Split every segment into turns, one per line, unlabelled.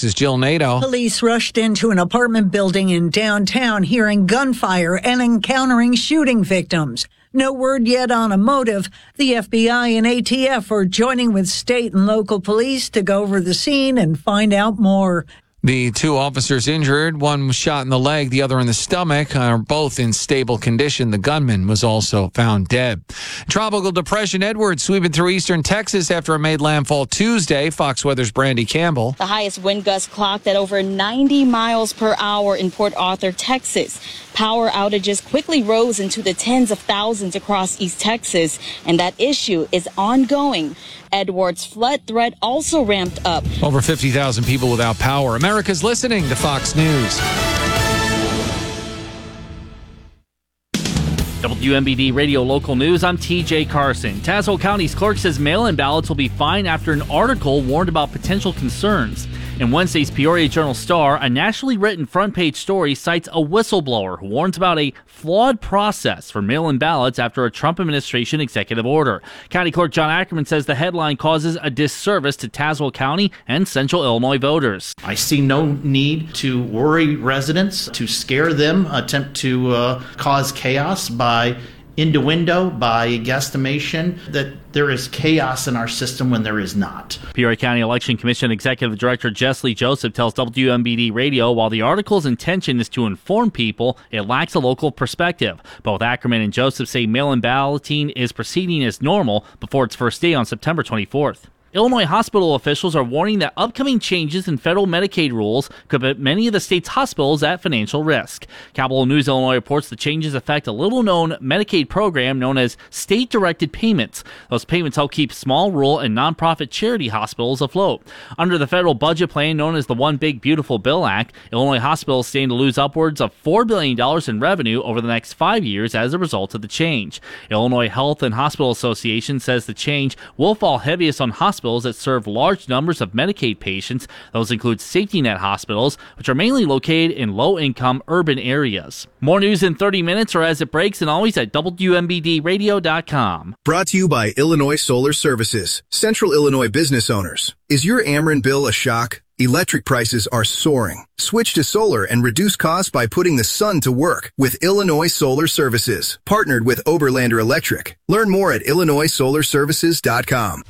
6's Jill Nato.
Police rushed into an apartment building in downtown, hearing gunfire and encountering shooting victims. No word yet on a motive. The FBI and ATF are joining with state and local police to go over the scene and find out more.
The two officers injured, one was shot in the leg, the other in the stomach, are both in stable condition. The gunman was also found dead. Tropical depression Edward sweeping through eastern Texas after it made landfall Tuesday. Fox Weather's Brandy Campbell.
The highest wind gust clocked at over 90 miles per hour in Port Arthur, Texas. Power outages quickly rose into the tens of thousands across East Texas, and that issue is ongoing. Edward's flood threat also ramped up.
Over 50,000 people without power. America's listening to Fox News.
WMBD Radio Local News, I'm TJ Carson. Tazewell County's clerk says mail-in ballots will be fine after an article warned about potential concerns. In Wednesday's Peoria Journal-Star, a nationally written front-page story cites a whistleblower who warns about a flawed process for mail-in ballots after a Trump administration executive order. County Clerk John Ackerman says the headline causes a disservice to Tazewell County and Central Illinois voters.
I see no need to worry residents, to scare them, attempt to cause chaos by innuendo, by guesstimation, that there is chaos in our system when there is not.
Peoria County Election Commission Executive Director Jess Lee Joseph tells WMBD Radio while the article's intention is to inform people, it lacks a local perspective. Both Ackerman and Joseph say mail-in balloting is proceeding as normal before its first day on September 24th. Illinois hospital officials are warning that upcoming changes in federal Medicaid rules could put many of the state's hospitals at financial risk. Capital News Illinois reports the changes affect a little-known Medicaid program known as state-directed payments. Those payments help keep small, rural, and nonprofit charity hospitals afloat. Under the federal budget plan known as the One Big Beautiful Bill Act, Illinois hospitals stand to lose upwards of $4 billion in revenue over the next 5 years as a result of the change. Illinois Health and Hospital Association says the change will fall heaviest on hospitals that serve large numbers of Medicaid patients. Those include safety net hospitals, which are mainly located in low-income urban areas. More news in 30 minutes or as it breaks, and always at WMBDradio.com.
Brought to you by Illinois Solar Services, Central Illinois business owners. Is your Ameren bill a shock? Electric prices are soaring. Switch to solar and reduce costs by putting the sun to work with Illinois Solar Services, partnered with Oberlander Electric. Learn more at IllinoisSolarServices.com.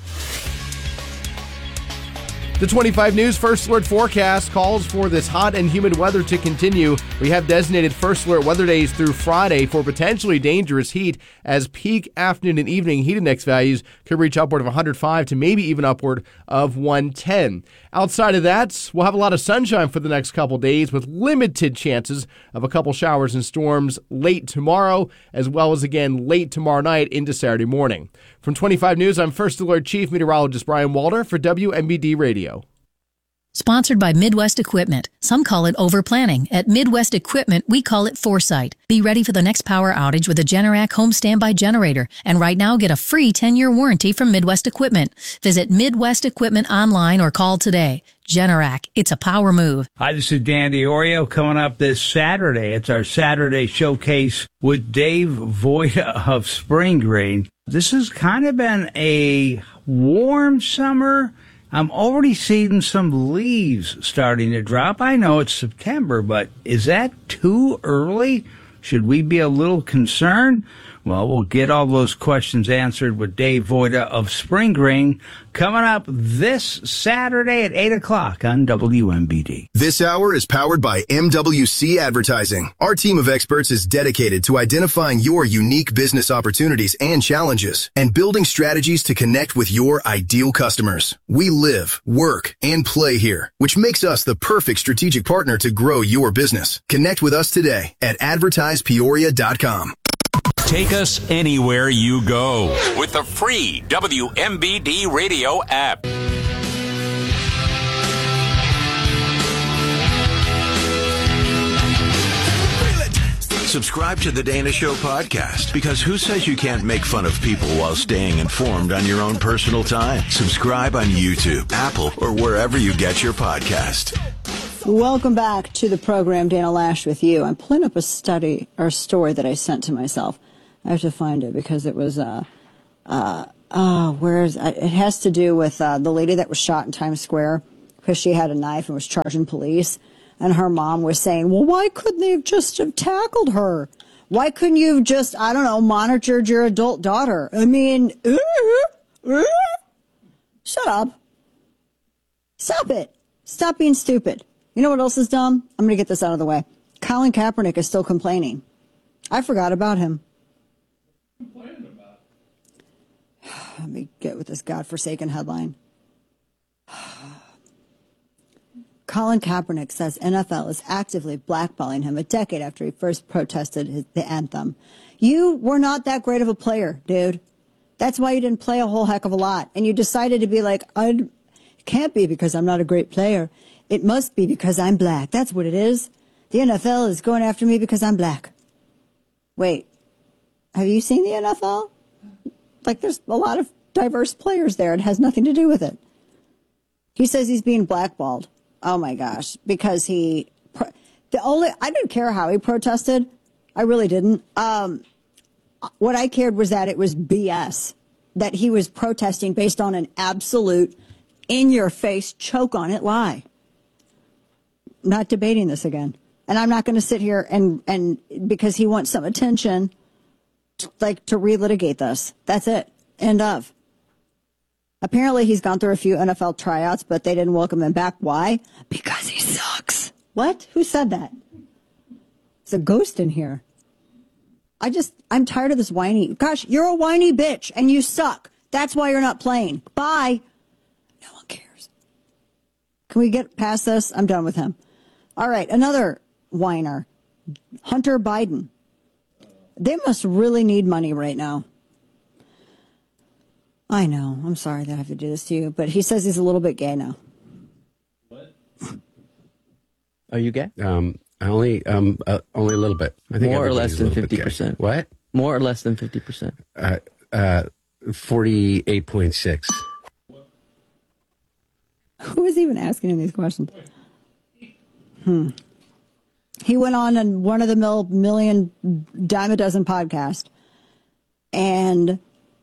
The 25 News First Alert forecast calls for this hot and humid weather to continue. We have designated First Alert weather days through Friday for potentially dangerous heat, as peak afternoon and evening heat index values could reach upward of 105 to maybe even upward of 110. Outside of that, we'll have a lot of sunshine for the next couple days with limited chances of a couple showers and storms late tomorrow, as well as again late tomorrow night into Saturday morning. From 25 News, I'm First Alert Chief Meteorologist Brian Walter for WMBD Radio.
Sponsored by Midwest Equipment. Some call it overplanning. At Midwest Equipment, we call it foresight. Be ready for the next power outage with a Generac home standby generator. And right now, get a free 10-year warranty from Midwest Equipment. Visit Midwest Equipment online or call today. Generac, it's a power move.
Hi, this is Dan DiOrio. Coming up this Saturday, it's our Saturday showcase with Dave Voida of Spring Green. This has kind of been a warm summer. I'm already seeing some leaves starting to drop. I know it's September, but is that too early? Should we be a little concerned? Well, we'll get all those questions answered with Dave Voida of Spring Green coming up this Saturday at 8 o'clock on WMBD.
This hour is powered by MWC Advertising. Our team of experts is dedicated to identifying your unique business opportunities and challenges and building strategies to connect with your ideal customers. We live, work, and play here, which makes us the perfect strategic partner to grow your business. Connect with us today at advertisepeoria.com.
Take us anywhere you go with the free WMBD Radio app. Subscribe to the Dana Show podcast, because who says you can't make fun of people while staying informed on your own personal time? Subscribe on YouTube, Apple, or wherever you get your podcast.
Welcome back to the program. Dana Lash with you. I'm pulling up a story that I sent to myself. I have to find it because it was, it has to do with the lady that was shot in Times Square because she had a knife and was charging police. And her mom was saying, well, why couldn't they have just have tackled her? Why couldn't you have just, I don't know, monitored your adult daughter? I mean, shut up. Stop it. Stop being stupid. You know what else is dumb? I'm going to get this out of the way. Colin Kaepernick is still complaining. I forgot about him.
Complaining about?
Let me get with this godforsaken headline. Colin Kaepernick says NFL is actively blackballing him a decade after he first protested the anthem. You were not that great of a player, dude. That's why you didn't play a whole heck of a lot. And you decided to be like, it can't be because I'm not a great player. It must be because I'm black. That's what it is. The NFL is going after me because I'm black. Wait, have you seen the NFL? Like, there's a lot of diverse players there. It has nothing to do with it. He says he's being blackballed. Oh my gosh, because I didn't care how he protested. I really didn't. What I cared was that it was BS, that he was protesting based on an absolute in-your-face, choke-on-it lie. Not debating this again. And I'm not going to sit here and because he wants some attention, to relitigate this. That's it. End of. Apparently he's gone through a few NFL tryouts, but they didn't welcome him back. Why? Because he sucks. What? Who said that? It's a ghost in here. I'm tired of this whiny. Gosh, you're a whiny bitch and you suck. That's why you're not playing. Bye. No one cares. Can we get past this? I'm done with him. All right, another whiner. Hunter Biden. They must really need money right now. I know. I'm sorry that I have to do this to you, but he says he's a little bit gay now.
What?
Are you gay?
Only a little bit. I think
more or less than
50%. What?
More or less than 50%.
48.6.
Who is even asking him these questions? He went on one of the million dime a dozen podcast, and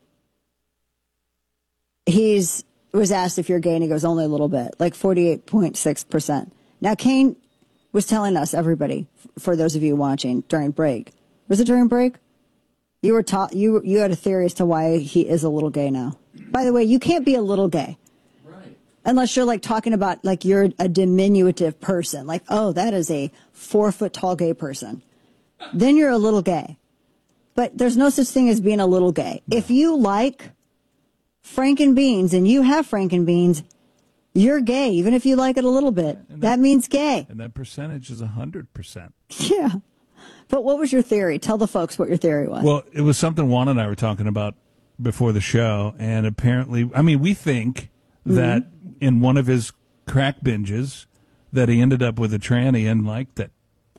was asked if you're gay, and he goes, only a little bit, like 48.6%. Now, Kane was telling us, everybody, for those of you watching during break, was it during break? You were taught, you had a theory as to why he is a little gay now. By the way, you can't be a little gay.
Right.
Unless you're like talking about like you're a diminutive person, like, oh, that is a 4 foot tall gay person. Then you're a little gay. But there's no such thing as being a little gay. No. If you like Frankenbeans and you have Frankenbeans, you're gay, even if you like it a little bit. That means gay.
And that percentage is 100%.
Yeah. But what was your theory? Tell the folks what your theory was.
Well, it was something Juan and I were talking about before the show, and apparently, I mean, we think that in one of his crack binges that he ended up with a tranny and liked it.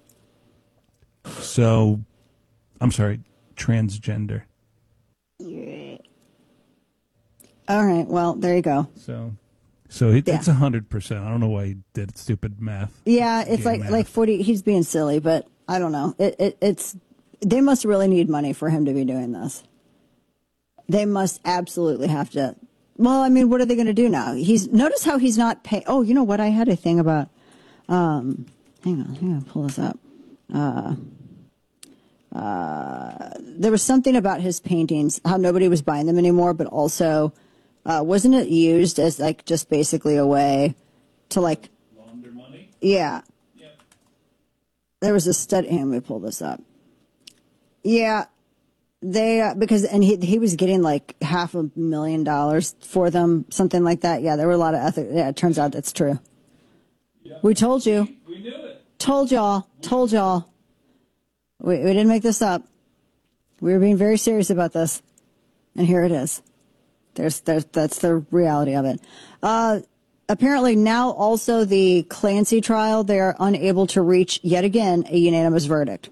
So, I'm sorry, transgender.
Yeah. All right, well, there you go.
So it's 100%. I don't know why he did stupid math.
Yeah, it's like 40. He's being silly, but I don't know. It's they must really need money for him to be doing this. They must absolutely have to. Well, I mean, what are they going to do now? Notice how he's not paying. Oh, you know what? I had a thing about. Hang on, pull this up. There was something about his paintings, how nobody was buying them anymore, but also, wasn't it used as like just basically a way to like
launder money?
Yeah.
Yep.
There was a study. Let me pull this up. Yeah, they because he was getting like $500,000 for them, something like that. Yeah, there were a lot of ethics. Yeah, it turns out that's true.
Yep.
We told you.
We knew it.
Told y'all. We didn't make this up. We were being very serious about this, and here it is. That's the reality of it. Apparently now also the Clancy trial, they are unable to reach yet again a unanimous verdict.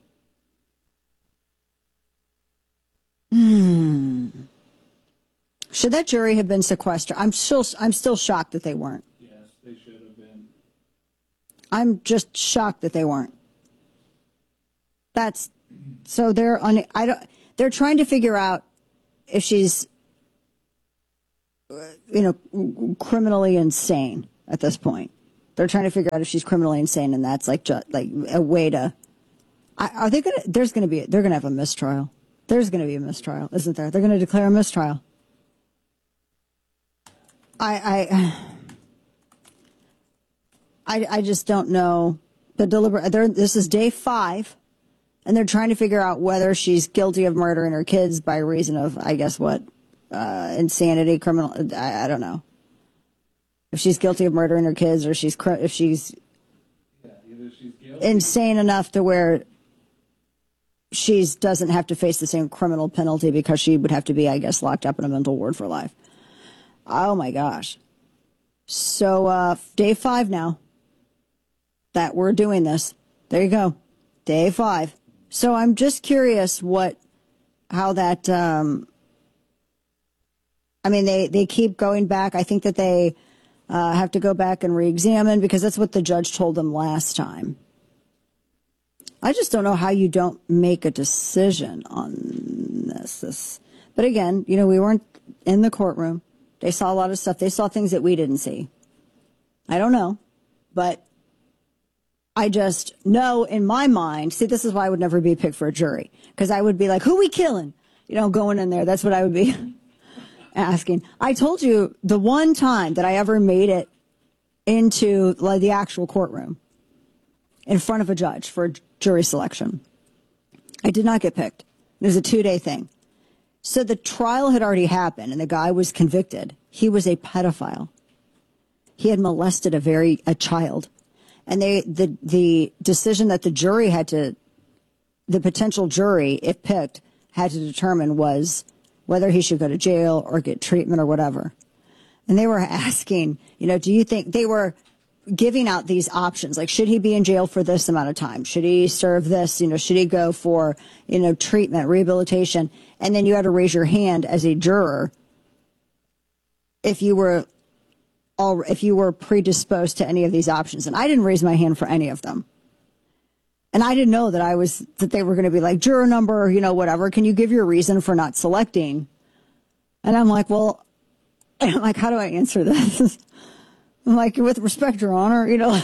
Should that jury have been sequestered? I'm still shocked that they weren't.
Yes, they should have been.
I'm just shocked that they weren't. So they're trying to figure out if she's criminally insane. at this point. They're trying to figure out if she's criminally insane, and that's like a way to. Are they gonna? They're gonna have a mistrial. There's gonna be a mistrial, isn't there? They're gonna declare a mistrial. I just don't know the this is day 5, and they're trying to figure out whether she's guilty of murdering her kids by reason of, I guess, what, insanity, criminal. I don't know if she's guilty of murdering her kids, or if she's insane enough to where she doesn't have to face the same criminal penalty because she would have to be, I guess, locked up in a mental ward for life. Oh my gosh. So, day 5 now that we're doing this. There you go. Day 5. So I'm just curious how that, they keep going back. I think that they have to go back and re-examine because that's what the judge told them last time. I just don't know how you don't make a decision on this. But again, we weren't in the courtroom. They saw a lot of stuff. They saw things that we didn't see. I don't know, but I just know in my mind, see, this is why I would never be picked for a jury, because I would be like, who we killing? Going in there. That's what I would be asking. I told you the one time that I ever made it into the actual courtroom in front of a judge for jury selection, I did not get picked. It was a 2-day thing. So the trial had already happened and the guy was convicted. He was a pedophile. He had molested a child. And the decision that the potential jury, if picked, had to determine was whether he should go to jail or get treatment or whatever. And they were asking, do you think they were giving out these options? Like, should he be in jail for this amount of time? Should he serve this? Should he go for, treatment, rehabilitation? And then you had to raise your hand as a juror if you were predisposed to any of these options. And I didn't raise my hand for any of them. And I didn't know that they were going to be like, juror number, whatever. Can you give your reason for not selecting? And I'm like, how do I answer this? I'm like, with respect, Your Honor,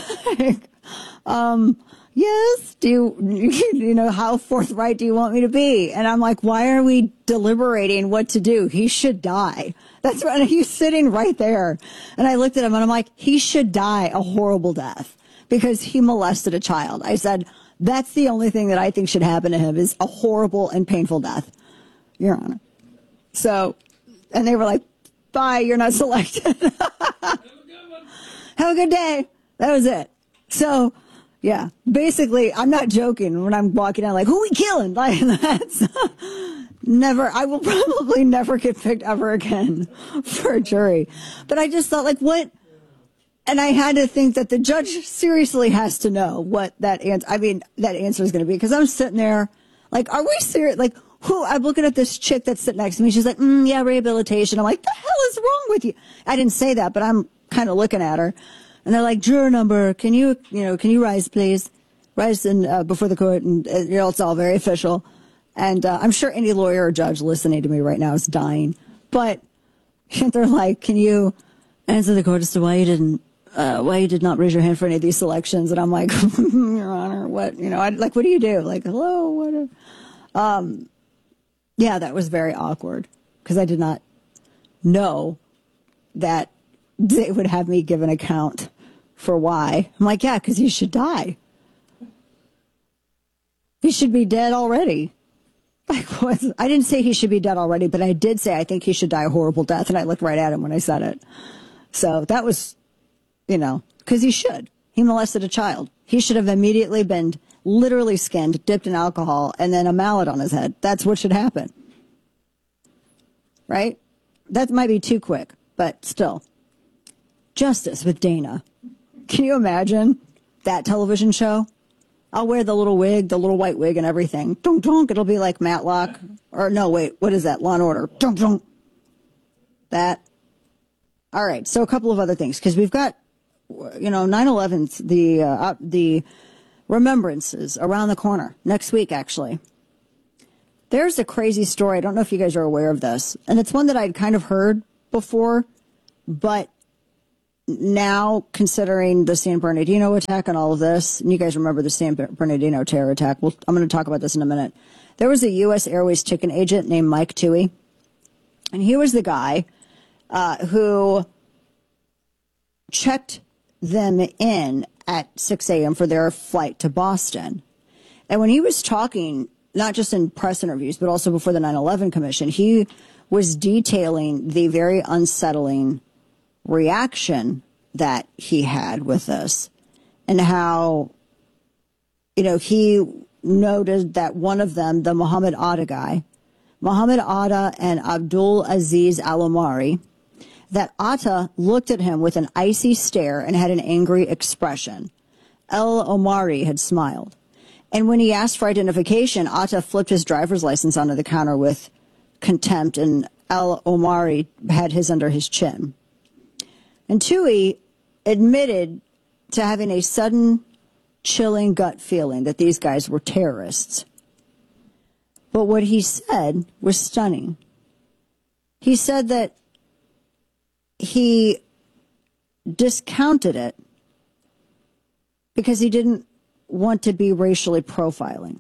yes, do you, how forthright do you want me to be? And I'm like, why are we deliberating what to do? He should die. That's right. He's sitting right there. And I looked at him and I'm like, he should die a horrible death because he molested a child. I said, that's the only thing that I think should happen to him is a horrible and painful death, Your Honor. So, and they were like, bye, you're not selected. Have a good day. That was it. So, yeah, basically, I'm not joking when I'm walking out like, who we killing? Like, that's never, I will probably never get picked ever again for a jury. But I just thought, like, what? And I had to think that the judge seriously has to know what that answer is going to be. Because I'm sitting there, like, are we serious? Like, I'm looking at this chick that's sitting next to me. She's like, yeah, rehabilitation. I'm like, the hell is wrong with you? I didn't say that, but I'm kind of looking at her. And they're like, juror number, can you rise, please? Rise before the court. And, it's all very official. And I'm sure any lawyer or judge listening to me right now is dying. But they're like, can you answer the court as to why you did not raise your hand for any of these selections? And I'm like, Your Honor, what? What do you do? Like, hello, what? Yeah, that was very awkward because I did not know that they would have me give an account for why. I'm like, yeah, because he should die. He should be dead already. Like, I didn't say he should be dead already, but I did say I think he should die a horrible death, and I looked right at him when I said it. So that was, because he should. He molested a child. He should have immediately been literally skinned, dipped in alcohol, and then a mallet on his head. That's what should happen. Right? That might be too quick, but still. Justice with Dana. Can you imagine that television show? I'll wear the little wig, the little white wig and everything. Dunk, dunk. It'll be like Matlock. Or no, wait, what is that? Law and Order. Dunk, dunk. That. All right, so a couple of other things. Because we've got, 9/11's, the remembrances around the corner. Next week, actually. There's a crazy story. I don't know if you guys are aware of this. And it's one that I'd kind of heard before. But now, considering the San Bernardino attack and all of this, and you guys remember the San Bernardino terror attack. Well, I'm going to talk about this in a minute. There was a U.S. Airways ticket agent named Mike Toohey, and he was the guy who checked them in at 6 a.m. for their flight to Boston. And when he was talking, not just in press interviews, but also before the 9/11 Commission, he was detailing the very unsettling reaction that he had with this, and how, he noted that one of them, the Mohammed Atta guy, Mohammed Atta and Abdul Aziz Al-Omari, that Atta looked at him with an icy stare and had an angry expression. Al-Omari had smiled. And when he asked for identification, Atta flipped his driver's license onto the counter with contempt, and Al-Omari had his under his chin. And Toohey admitted to having a sudden, chilling gut feeling that these guys were terrorists. But what he said was stunning. He said that he discounted it because he didn't want to be racially profiling.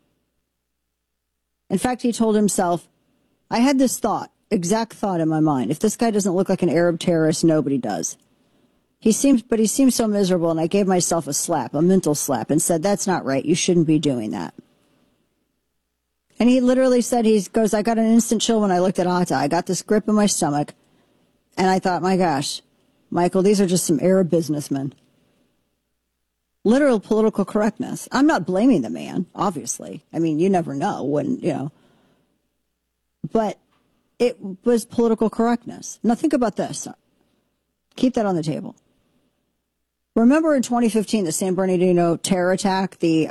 In fact, he told himself, I had this exact thought in my mind. If this guy doesn't look like an Arab terrorist, nobody does. He seems so miserable, and I gave myself a mental slap, and said, that's not right. You shouldn't be doing that. And he literally said, I got an instant chill when I looked at Atta. I got this grip in my stomach, and I thought, my gosh, Michael, these are just some Arab businessmen. Literal political correctness. I'm not blaming the man, obviously. I mean, you never know when, But it was political correctness. Now think about this. Keep that on the table. Remember in 2015, the San Bernardino terror attack, the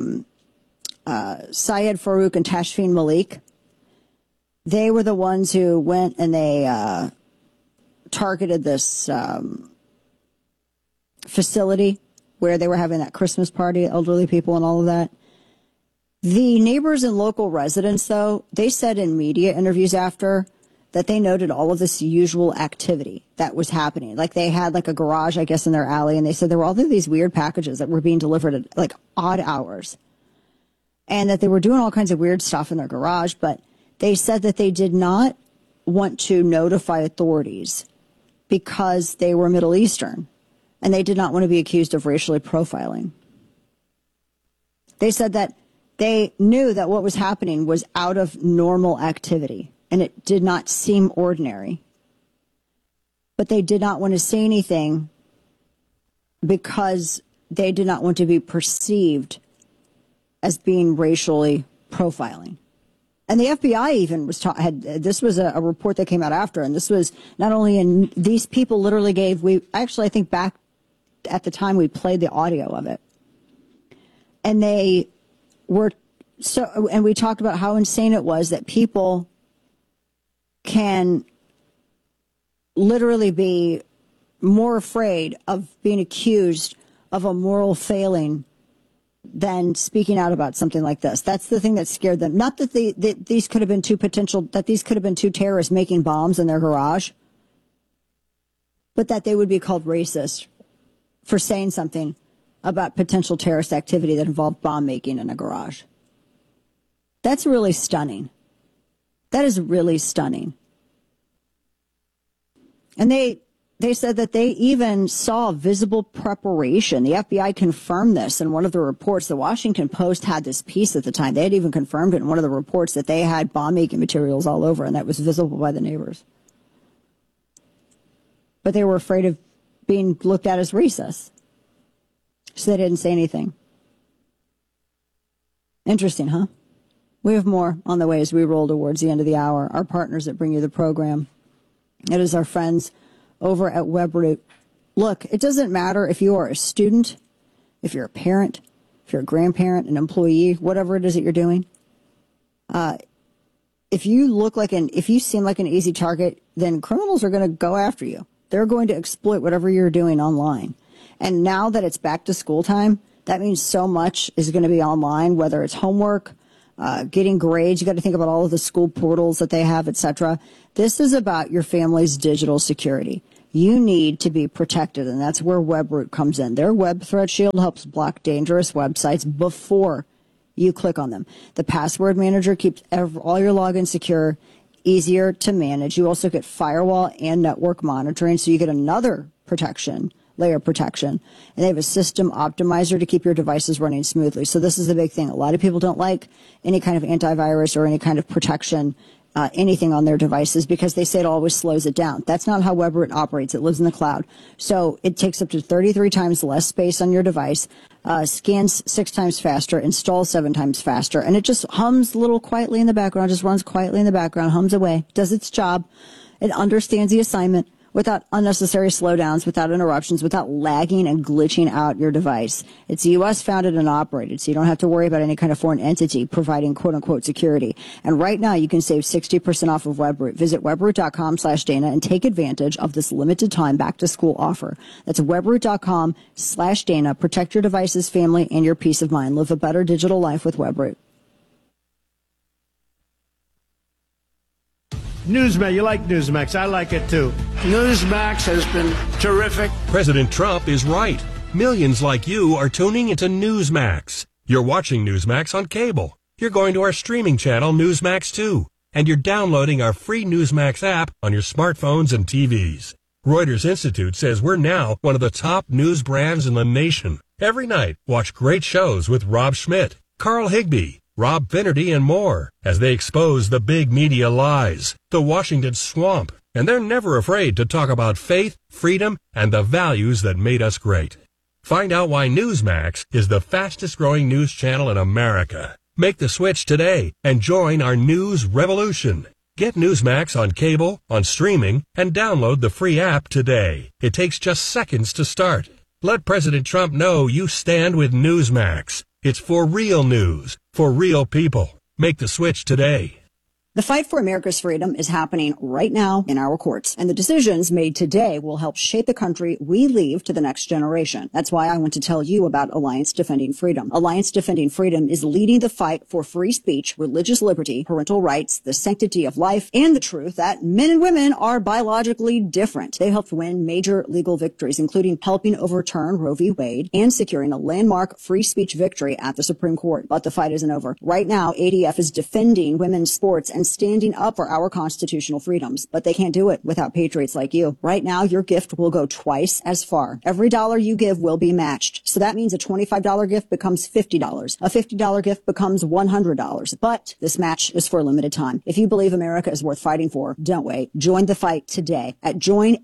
Syed Farouk and Tashfeen Malik? They were the ones who went and they targeted this facility where they were having that Christmas party, elderly people and all of that. The neighbors and local residents, though, they said in media interviews after that they noted all of this usual activity that was happening. Like they had like a garage, I guess, in their alley, and they said there were all of these weird packages that were being delivered at like odd hours. And that they were doing all kinds of weird stuff in their garage, but they said that they did not want to notify authorities because they were Middle Eastern. And they did not want to be accused of racially profiling. They said that they knew that what was happening was out of normal activity, and it did not seem ordinary. But they did not want to say anything because they did not want to be perceived as being racially profiling. And the FBI even this was a report that came out after, and this was not only in, these people literally I think back at the time we played the audio of it. And they were and we talked about how insane it was that people can literally be more afraid of being accused of a moral failing than speaking out about something like this. That's the thing that scared them. Not that these could have been two terrorists making bombs in their garage, but that they would be called racist for saying something about potential terrorist activity that involved bomb making in a garage. That's really stunning. That is really stunning. And they said that they even saw visible preparation. The FBI confirmed this in one of the reports. The Washington Post had this piece at the time. They had even confirmed it in one of the reports that they had bomb-making materials all over, and that was visible by the neighbors. But they were afraid of being looked at as racist, so they didn't say anything. Interesting, huh? We have more on the way as we roll towards the end of the hour. Our partners that bring you the program. It is our friends over at WebRoot. Look, it doesn't matter if you are a student, if you're a parent, if you're a grandparent, an employee, whatever it is that you're doing. If you seem like an easy target, then criminals are going to go after you. They're going to exploit whatever you're doing online. And now that it's back to school time, that means so much is going to be online, whether it's homework, getting grades. You got to think about all of the school portals that they have, etc. This is about your family's digital security. You need to be protected, and that's where WebRoot comes in. Their Web Threat Shield helps block dangerous websites before you click on them. The password manager keeps all your logins secure, easier to manage. You also get firewall and network monitoring, so you get another layer of protection. And they have a system optimizer to keep your devices running smoothly. So this is the big thing. A lot of people don't like any kind of antivirus or any kind of protection, anything on their devices, because they say it always slows it down. That's not how WebRoot operates. It lives in the cloud. So it takes up to 33 times less space on your device, scans 6 times faster, installs 7 times faster, and it just hums a little quietly in the background, just runs quietly in the background, hums away, does its job. It understands the assignment without unnecessary slowdowns, without interruptions, without lagging and glitching out your device. It's U.S. founded and operated, so you don't have to worry about any kind of foreign entity providing quote-unquote security. And right now, you can save 60% off of WebRoot. Visit webroot.com/Dana and take advantage of this limited time back-to-school offer. That's webroot.com/Dana. Protect your devices, family, and your peace of mind. Live a better digital life with WebRoot.
Newsmax, you like Newsmax. I like it too. Newsmax has been terrific.
President Trump is right. Millions like you are tuning into Newsmax. You're watching Newsmax on cable. You're going to our streaming channel, Newsmax 2. And you're downloading our free Newsmax app on your smartphones and TVs. Reuters Institute says we're now one of the top news brands in the nation. Every night, watch great shows with Rob Schmidt, Carl Higbee, Rob Finnerty, and more as they expose the big media lies, the Washington swamp, and they're never afraid to talk about faith, freedom, and the values that made us great. Find out why Newsmax is the fastest growing news channel in America. Make the switch today and join our news revolution. Get Newsmax on cable, on streaming, and download the free app today. It takes just seconds to start. Let President Trump know you stand with Newsmax. It's for real news, for real people. Make the switch today.
The fight for America's freedom is happening right now in our courts, and the decisions made today will help shape the country we leave to the next generation. That's why I want to tell you about Alliance Defending Freedom. Alliance Defending Freedom is leading the fight for free speech, religious liberty, parental rights, the sanctity of life, and the truth that men and women are biologically different. They helped win major legal victories, including helping overturn Roe v. Wade and securing a landmark free speech victory at the Supreme Court. But the fight isn't over. Right now, ADF is defending women's sports and standing up for our constitutional freedoms, but they can't do it without patriots like you. Right now, your gift will go twice as far. Every dollar you give will be matched. So that means a $25 gift becomes $50. A $50 gift becomes $100. But this match is for a limited time. If you believe America is worth fighting for, don't wait. Join the fight today at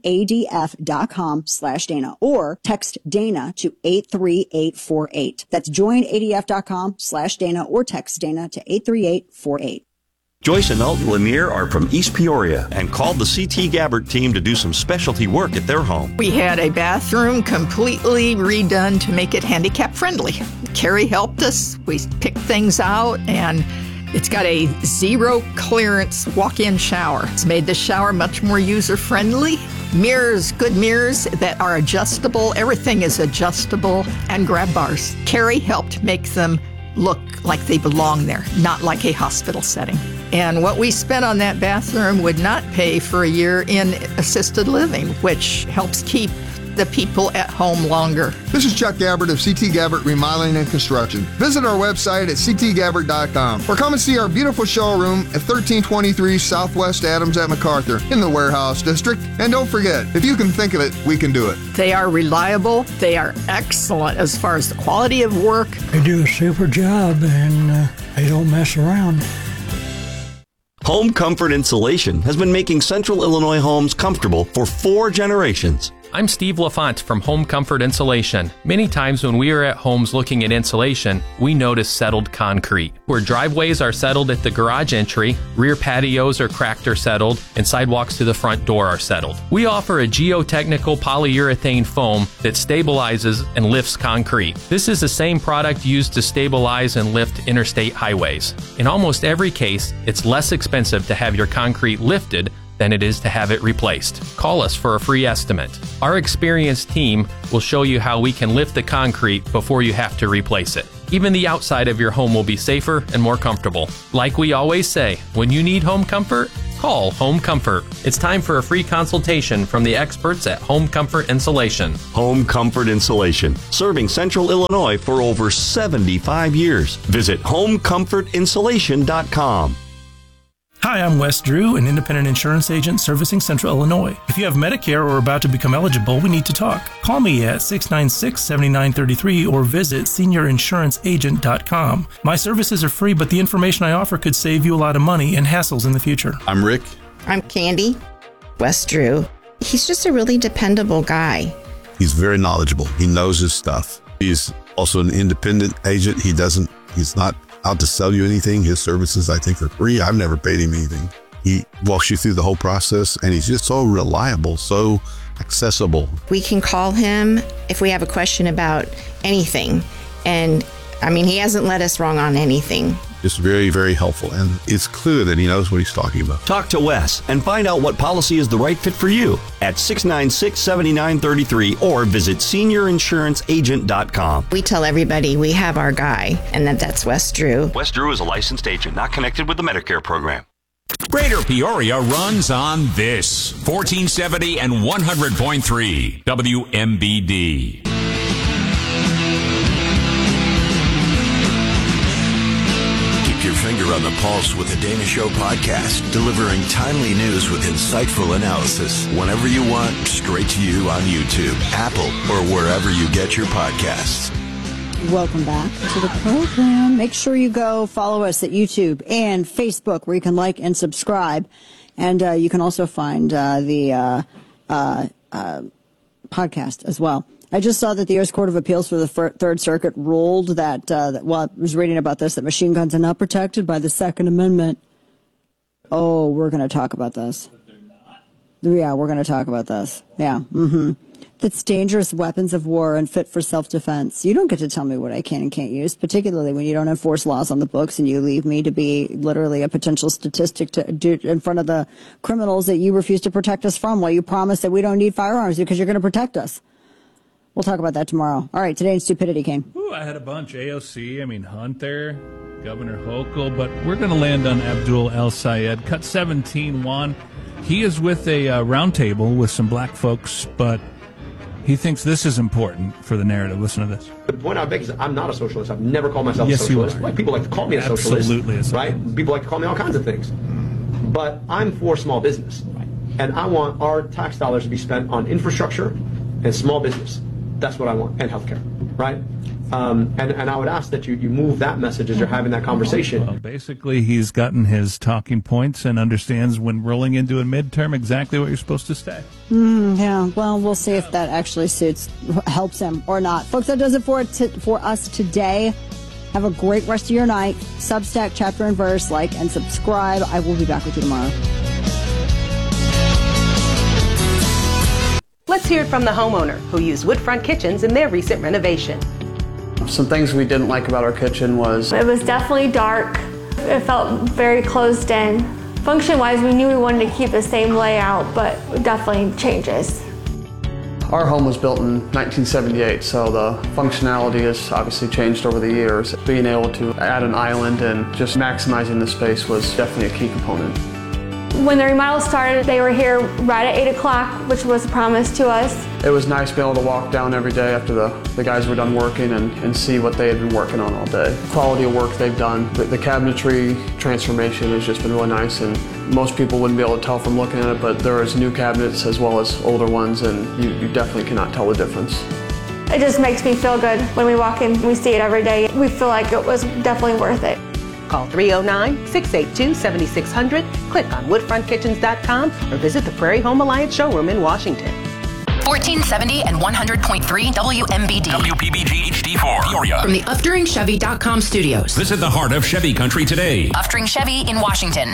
joinadf.com/Dana or text Dana to 83848. That's joinadf.com/Dana or text Dana to 83848.
Joyce and Alton Lanier are from East Peoria and called the C.T. Gabbert team to do some specialty work at their home.
We had a bathroom completely redone to make it handicap friendly. Carrie helped us. We picked things out, and it's got a zero clearance walk-in shower. It's made the shower much more user-friendly. Mirrors, good mirrors that are adjustable. Everything is adjustable, and grab bars. Carrie helped make them look like they belong there, not like a hospital setting. And what we spent on that bathroom would not pay for a year in assisted living, which helps keep the people at home longer.
This is Chuck Gabbert of CT Gabbert Remodeling and Construction. Visit our website at ctgabbert.com or come and see our beautiful showroom at 1323 Southwest Adams at MacArthur in the Warehouse District. And don't forget, if you can think of it, we can do it.
They are reliable. They are excellent as far as the quality of work.
They do a super job, and they don't mess around.
Home Comfort Insulation has been making Central Illinois homes comfortable for 4 generations.
I'm Steve LaFont from Home Comfort Insulation. Many times when we are at homes looking at insulation, we notice settled concrete. Where driveways are settled at the garage entry, rear patios are cracked or settled, and sidewalks to the front door are settled. We offer a geotechnical polyurethane foam that stabilizes and lifts concrete. This is the same product used to stabilize and lift interstate highways. In almost every case, it's less expensive to have your concrete lifted than it is to have it replaced. Call us for a free estimate. Our experienced team will show you how we can lift the concrete before you have to replace it. Even the outside of your home will be safer and more comfortable. Like we always say, when you need home comfort, Call Home Comfort. It's time for a free consultation from the experts at Home Comfort Insulation.
Home Comfort Insulation, serving Central Illinois for over 75 years. Visit homecomfortinsulation.com.
Hi, I'm Wes Drew, an independent insurance agent servicing Central Illinois. If you have Medicare or are about to become eligible, we need to talk. Call me at 696-7933 or visit seniorinsuranceagent.com. My services are free, but the information I offer could save you a lot of money and hassles in the future.
I'm Rick.
I'm Candy. Wes Drew. He's just a really dependable guy.
He's very knowledgeable. He knows his stuff. He's also an independent agent. He's not out to sell you anything. His services, I think, are free. I've never paid him anything. He walks you through the whole process, and he's just so reliable, so accessible.
We can call him if we have a question about anything. And, he hasn't led us wrong on anything.
Just very, very helpful. And it's clear that he knows what he's talking about.
Talk to Wes and find out what policy is the right fit for you at 696-7933 or visit seniorinsuranceagent.com.
We tell everybody we have our guy, and that's Wes Drew.
Wes Drew is a licensed agent, not connected with the Medicare program.
Greater Peoria runs on this 1470 and 100.3 WMBD.
Your finger on the pulse with the Dana Show podcast, delivering timely news with insightful analysis whenever you want, straight to you on YouTube, Apple, or wherever you get your podcasts.
Welcome back to the program. Make sure you go follow us at YouTube and Facebook, where you can like and subscribe. And you can also find the podcast as well. I just saw that the U.S. Court of Appeals for the Third Circuit ruled that, I was reading about this, that machine guns are not protected by the Second Amendment. Oh, we're going to talk about this. Yeah, we're going to talk about this. Yeah. That's dangerous weapons of war and fit for self-defense. You don't get to tell me what I can and can't use, particularly when you don't enforce laws on the books and you leave me to be literally a potential statistic to do in front of the criminals that you refuse to protect us from, while you promise that we don't need firearms because you're going to protect us. We'll talk about that tomorrow. All right, today in Stupidity, Kane.
Ooh, I had a bunch. AOC, Hunter, Governor Hochul, but we're going to land on Abdul El Sayed. Cut 17, Juan. He is with a roundtable with some black folks, but he thinks this is important for the narrative. Listen to this.
The point I make is I'm not a socialist. I've never called myself
yes,
a socialist.
You are.
People like to call me a socialist.
Absolutely.
Right? People like to call me all kinds of things. But I'm for small business. Right? And I want our tax dollars to be spent on infrastructure and small business. That's what I want, and healthcare, right? And I would ask that you move that message as you're having that conversation.
Well, basically, he's gotten his talking points and understands when rolling into a midterm exactly what you're supposed to say.
Yeah, well, we'll see if that actually helps him or not. Folks, that does it for us today. Have a great rest of your night. Substack, chapter and verse, like and subscribe. I will be back with you tomorrow.
Let's hear it from the homeowner who used Woodfront Kitchens in their recent renovation.
Some things we didn't like about our kitchen was...
It was definitely dark. It felt very closed in. Function-wise, we knew we wanted to keep the same layout, but definitely changes.
Our home was built in 1978, so the functionality has obviously changed over the years. Being able to add an island and just maximizing the space was definitely a key component.
When the remodel started, they were here right at 8 o'clock, which was a promise to us.
It was nice being able to walk down every day after the guys were done working and see what they had been working on all day. The quality of work they've done, the cabinetry transformation has just been really nice, and most people wouldn't be able to tell from looking at it, but there is new cabinets as well as older ones, and you definitely cannot tell the difference.
It just makes me feel good when we walk in, we see it every day. We feel like it was definitely worth it.
Call 309-682-7600, click on woodfrontkitchens.com, or visit the Prairie Home Alliance showroom in Washington.
1470 and 100.3 WMBD.
WPBG HD4. Peoria.
From the UfteringChevy.com studios.
Visit the heart of Chevy country today.
Uftering Chevy in Washington.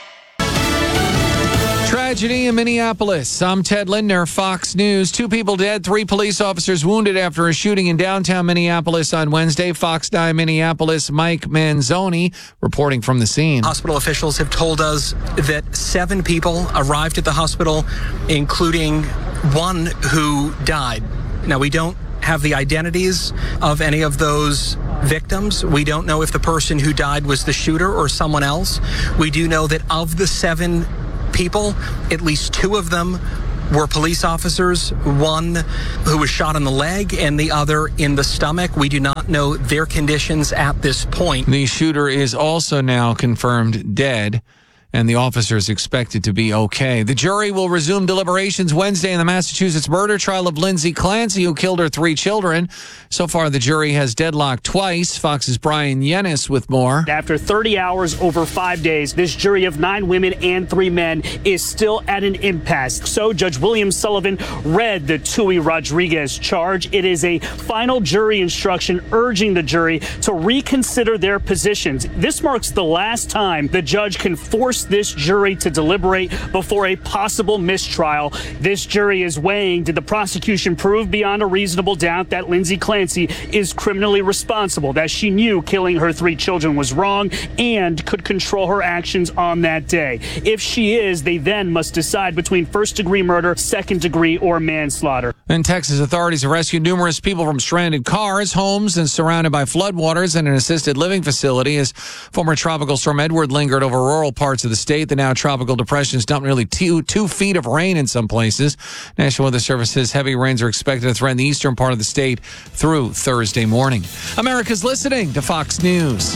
Tragedy in Minneapolis. I'm Ted Lindner, Fox News. 2 people dead, 3 police officers wounded after a shooting in downtown Minneapolis on Wednesday. Fox 9 Minneapolis, Mike Manzoni reporting from the scene.
Hospital officials have told us that 7 people arrived at the hospital, including 1 who died. Now, we don't have the identities of any of those victims. We don't know if the person who died was the shooter or someone else. We do know that of the 7 people. At least 2 of them were police officers, one who was shot in the leg and the other in the stomach. We do not know their conditions at this point.
The shooter is also now confirmed dead, and the officer is expected to be okay. The jury will resume deliberations Wednesday in the Massachusetts murder trial of Lindsay Clancy, who killed her 3 children. So far, the jury has deadlocked twice. Fox's Brian Yennis with more.
After 30 hours over 5 days, this jury of 9 women and 3 men is still at an impasse. So Judge William Sullivan read the Tui Rodriguez charge. It is a final jury instruction urging the jury to reconsider their positions. This marks the last time the judge can force this jury to deliberate before a possible mistrial. This jury is weighing, did the prosecution prove beyond a reasonable doubt that Lindsay Clancy is criminally responsible, that she knew killing her 3 children was wrong and could control her actions on that day? If she is, they then must decide between first-degree murder, second-degree, or manslaughter.
And Texas authorities have rescued numerous people from stranded cars, homes, and surrounded by floodwaters and an assisted living facility as former Tropical Storm Edward lingered over rural parts of the state. The now tropical depression has dumped nearly 2 feet of rain in some places. National Weather Service says heavy rains are expected to threaten the eastern part of the state through Thursday morning. America's listening to Fox News.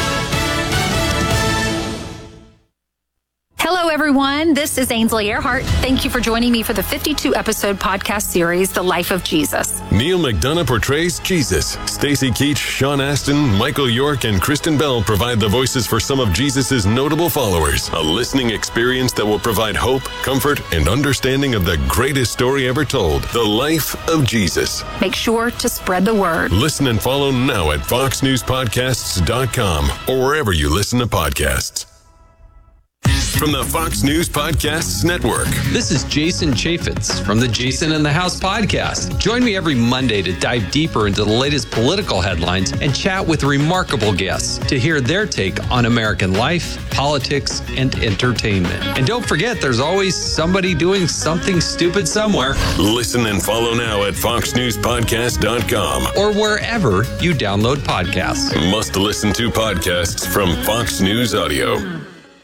Hello, everyone. This is Ainsley Earhart. Thank you for joining me for the 52-episode podcast series, The Life of Jesus.
Neil McDonough portrays Jesus. Stacey Keach, Sean Astin, Michael York, and Kristen Bell provide the voices for some of Jesus' notable followers. A listening experience that will provide hope, comfort, and understanding of the greatest story ever told, The Life of Jesus.
Make sure to spread the word.
Listen and follow now at foxnewspodcasts.com or wherever you listen to podcasts. From the Fox News Podcasts Network.
This is Jason Chaffetz from the Jason in the House podcast. Join me every Monday to dive deeper into the latest political headlines and chat with remarkable guests to hear their take on American life, politics, and entertainment. And don't forget, there's always somebody doing something stupid somewhere.
Listen and follow now at foxnewspodcast.com
or wherever you download podcasts.
Must listen to podcasts from Fox News Audio.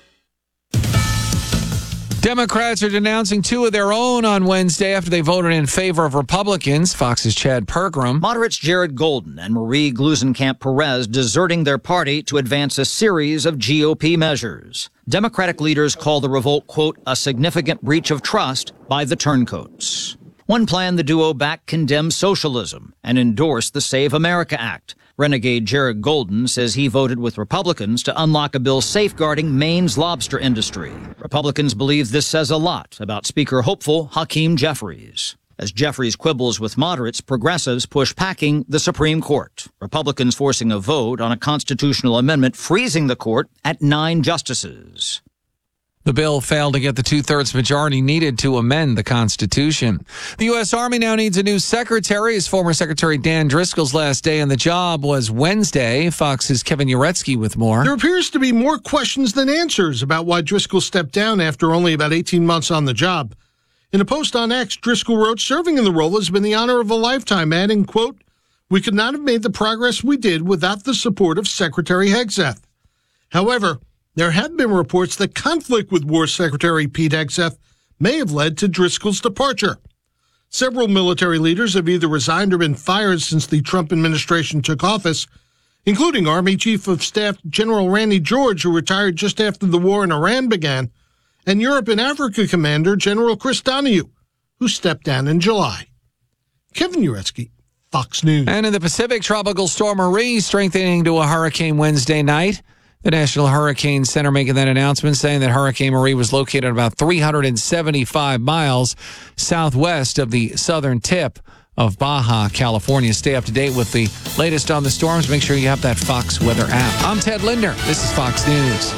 Democrats are denouncing 2 of their own on Wednesday after they voted in favor of Republicans. Fox's Chad Pergram.
Moderates Jared Golden and Marie Gluesenkamp-Perez deserting their party to advance a series of GOP measures. Democratic leaders call the revolt, quote, a significant breach of trust by the turncoats. One plan, the duo back condemns socialism and endorsed the Save America Act. Renegade Jared Golden says he voted with Republicans to unlock a bill safeguarding Maine's lobster industry. Republicans believe this says a lot about Speaker hopeful Hakeem Jeffries. As Jeffries quibbles with moderates, progressives push packing the Supreme Court. Republicans forcing a vote on a constitutional amendment freezing the court at 9 justices.
The bill failed to get the 2/3 majority needed to amend the Constitution. The U.S. Army now needs a new secretary. As former Secretary Dan Driscoll's last day on the job was Wednesday. Fox's Kevin Uretsky with more.
There appears to be more questions than answers about why Driscoll stepped down after only about 18 months on the job. In a post on X, Driscoll wrote, serving in the role has been the honor of a lifetime, adding, quote, we could not have made the progress we did without the support of Secretary Hegseth. However, there have been reports that conflict with War Secretary Pete Hegseth may have led to Driscoll's departure. Several military leaders have either resigned or been fired since the Trump administration took office, including Army Chief of Staff General Randy George, who retired just after the war in Iran began, and Europe and Africa Commander General Chris Donahue, who stepped down in July. Kevin Uretsky, Fox News.
And in the Pacific, Tropical Storm Marie strengthening to a hurricane Wednesday night. The National Hurricane Center making that announcement, saying that Hurricane Marie was located about 375 miles southwest of the southern tip of Baja, California. Stay up to date with the latest on the storms. Make sure you have that Fox Weather app. I'm Ted Linder. This is Fox News.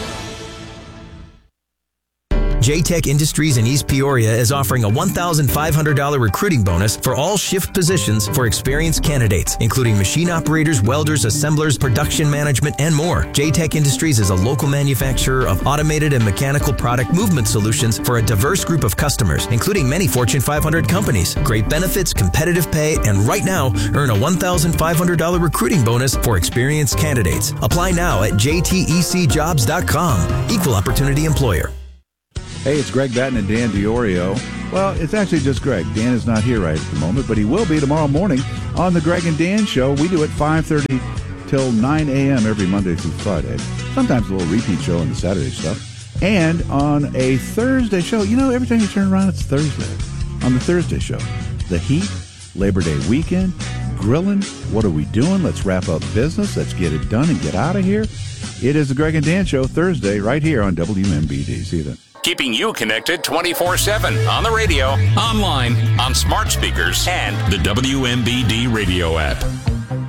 JTech Industries in East Peoria is offering a $1,500 recruiting bonus for all shift positions for experienced candidates, including machine operators, welders, assemblers, production management, and more. JTech Industries is a local manufacturer of automated and mechanical product movement solutions for a diverse group of customers, including many Fortune 500 companies. Great benefits, competitive pay, and right now, earn a $1,500 recruiting bonus for experienced candidates. Apply now at jtecjobs.com. Equal opportunity employer.
Hey, it's Greg Batten and Dan DiOrio. Well, it's actually just Greg. Dan is not here right at the moment, but he will be tomorrow morning on the Greg and Dan Show. We do it 5:30 till 9 a.m. every Monday through Friday. Sometimes a little repeat show on the Saturday stuff. And on a Thursday show, every time you turn around, it's Thursday. On the Thursday show, the heat, Labor Day weekend, grilling. What are we doing? Let's wrap up business. Let's get it done and get out of here. It is the Greg and Dan Show Thursday right here on WMBD. See you then.
Keeping you connected 24/7 on the radio, online, on smart speakers, and the WMBD radio app.